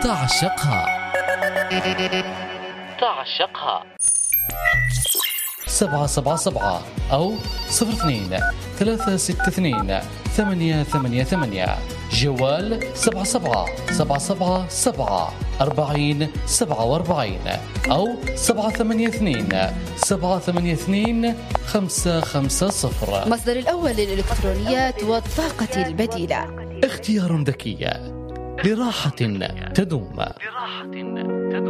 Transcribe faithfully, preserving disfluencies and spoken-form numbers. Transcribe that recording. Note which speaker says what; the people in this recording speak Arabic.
Speaker 1: تعشقها تعشقها سبعة سبعة سبعة أو صفر اثنين ثلاثة ستة اثنين ثمانية ثمانية ثمانية. جوال سبعة سبعة سبعة سبعة سبعة أربعين سبعة وأربعين أو سبعة ثمانية اثنين سبعة ثمانية اثنين خمسة خمسة صفر.
Speaker 2: مصدر الأول للإلكترونيات والطاقة البديلة.
Speaker 1: اختيار ذكي لراحة تدوم.